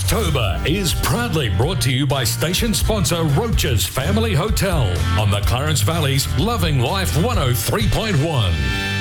Roachtober is proudly brought to you by station sponsor Roach's Family Hotel on the Clarence Valley's Loving Life 103.1.